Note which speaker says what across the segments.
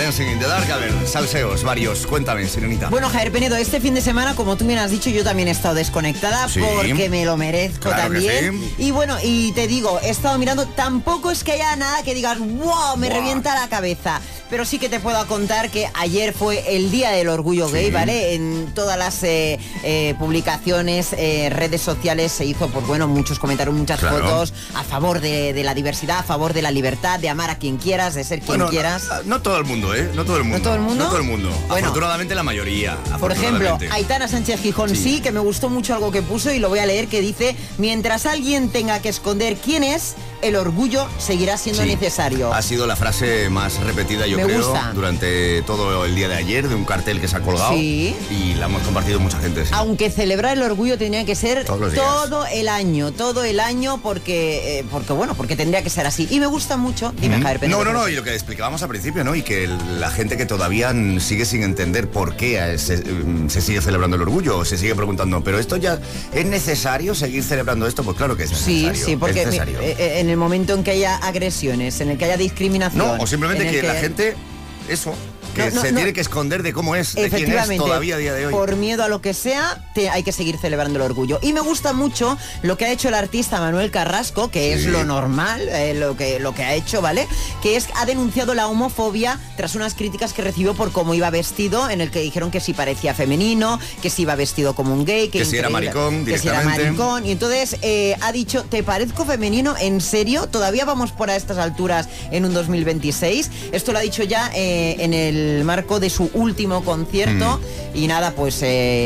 Speaker 1: Dancing in the Dark. A ver, salseos varios. Cuéntame, Sirenita.
Speaker 2: Bueno, Javier Penedo, este fin de semana, como tú bien has dicho, yo también he estado desconectada porque me lo merezco también. Y bueno, y te digo, he estado mirando, tampoco es que haya nada que digas, wow, me revienta la cabeza. Pero sí que te puedo contar que ayer fue el Día del Orgullo Gay, ¿vale? En todas las publicaciones, redes sociales se hizo, pues bueno, muchos comentarios, muchas fotos a favor de la diversidad, a favor de la libertad, de amar a quien quieras, de ser quien quieras.
Speaker 1: No todo el mundo, ¿eh? No todo el mundo.
Speaker 2: ¿No todo el mundo?
Speaker 1: No todo el mundo.
Speaker 2: Bueno,
Speaker 1: afortunadamente la mayoría.
Speaker 2: Por ejemplo, Aitana Sánchez Gijón sí, que me gustó mucho algo que puso y lo voy a leer, que dice: mientras alguien tenga que esconder quién es, el orgullo seguirá siendo necesario.
Speaker 1: Ha sido la frase más repetida, yo creo, durante todo el día de ayer, de un cartel que se ha colgado. Y la hemos compartido mucha gente.
Speaker 2: Aunque celebrar el orgullo tendría que ser todo el año, porque tendría que ser así. Y me gusta mucho. Dime, Javier Penedo.
Speaker 1: No, y lo que explicábamos al principio, ¿no? Y que la gente que todavía sigue sin entender por qué se sigue celebrando el orgullo, o se sigue preguntando, pero esto ya es necesario seguir celebrando esto, pues claro que es necesario.
Speaker 2: Sí, porque en el momento en que haya agresiones, en el que haya discriminación.
Speaker 1: No, o simplemente que la gente, tiene que esconder de cómo es, de quién es todavía a día de hoy.
Speaker 2: Por miedo a lo que sea, hay que seguir celebrando el orgullo. Y me gusta mucho lo que ha hecho el artista Manuel Carrasco, que es lo normal, lo que ha hecho, ¿vale? Que ha denunciado la homofobia tras unas críticas que recibió por cómo iba vestido, en el que dijeron que si parecía femenino, que si iba vestido como un gay,
Speaker 1: que si era maricón, directamente.
Speaker 2: Y entonces ha dicho: ¿te parezco femenino? ¿En serio? ¿Todavía vamos por a estas alturas en un 2026? Esto lo ha dicho ya en el marco de su último concierto. Y nada, pues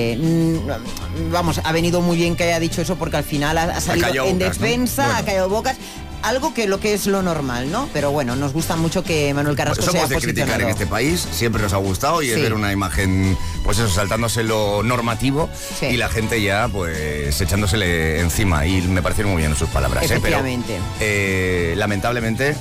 Speaker 2: ha venido muy bien que haya dicho eso, porque al final ha salido en defensa, ha caído bocas. Algo que lo que es lo normal, ¿no? Pero bueno, nos gusta mucho que Manuel Carrasco sea
Speaker 1: posicionado. Somos de criticar en este país, siempre nos ha gustado, y es ver una imagen, pues eso, saltándose lo normativo, y la gente ya, pues, echándosele encima, y me parecieron muy bien sus palabras.
Speaker 2: Efectivamente.
Speaker 1: Pero, lamentablemente,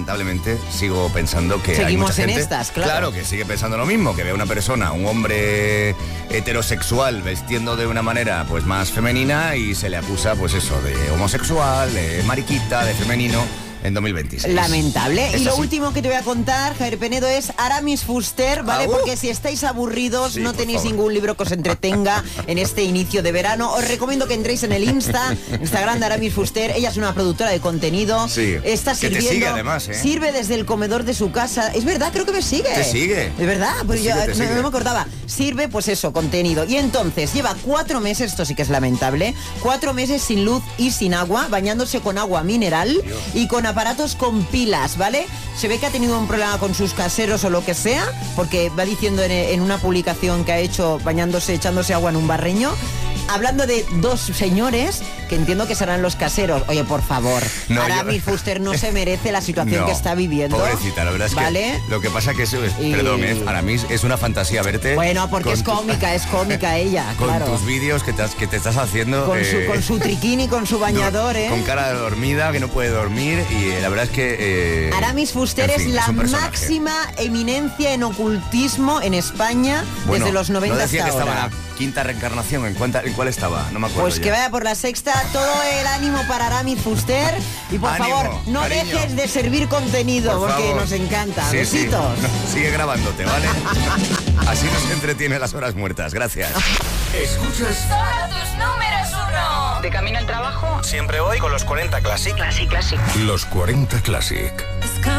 Speaker 1: sigo pensando que
Speaker 2: seguimos
Speaker 1: hay mucha gente,
Speaker 2: en estas, claro,
Speaker 1: que sigue pensando lo mismo, que ve a una persona, un hombre heterosexual vestiendo de una manera, pues, más femenina, y se le acusa, pues eso, de homosexual, de mariquita, de femenino, en 2026.
Speaker 2: Lamentable. Y lo último que te voy a contar, Javier Penedo, es Aramis Fuster, ¿vale? Porque si estáis aburridos, no tenéis ningún libro que os entretenga en este inicio de verano, os recomiendo que entréis en el Instagram de Aramis Fuster. Ella es una productora de contenido. Está sirviendo.
Speaker 1: Que te sigue, además, ¿eh?
Speaker 2: Sirve desde el comedor de su casa. Es verdad, creo que me sigue.
Speaker 1: Te sigue.
Speaker 2: Es verdad, pues yo no me acordaba. Sirve, pues eso, contenido. Y entonces lleva 4 meses, esto sí que es lamentable, 4 meses sin luz y sin agua, bañándose con agua mineral y con aparatos con pilas, ¿vale? Se ve que ha tenido un problema con sus caseros o lo que sea, porque va diciendo en una publicación que ha hecho, bañándose, echándose agua en un barreño, hablando de 2 señores que entiendo que serán los caseros. Oye, por favor, Aramis Fuster no se merece la situación que está viviendo.
Speaker 1: Pobrecita, la verdad es que lo que pasa que perdón, Aramis, es una fantasía verte.
Speaker 2: Bueno, porque es cómica ella,
Speaker 1: con tus vídeos que te estás haciendo.
Speaker 2: Con su triquini, con su bañador,
Speaker 1: con cara de dormida, que no puede dormir, y la verdad es que...
Speaker 2: Aramis Fuster es la máxima eminencia en ocultismo en España desde los 90
Speaker 1: no decía
Speaker 2: hasta
Speaker 1: que
Speaker 2: ahora.
Speaker 1: Estaba la quinta reencarnación, ¿en cuál estaba? No me acuerdo.
Speaker 2: Pues que vaya por la sexta. Todo el ánimo para Aramis Fuster. Y por favor, no dejes de servir contenido, porque nos encanta. Besitos.
Speaker 1: Sigue grabándote, ¿vale? Así nos entretiene las horas muertas. Gracias.
Speaker 3: Escuchas
Speaker 4: todos tus números 1.
Speaker 3: De camino al trabajo.
Speaker 1: Siempre voy con los 40 Classic.
Speaker 3: Classic.
Speaker 1: Los 40 Classic.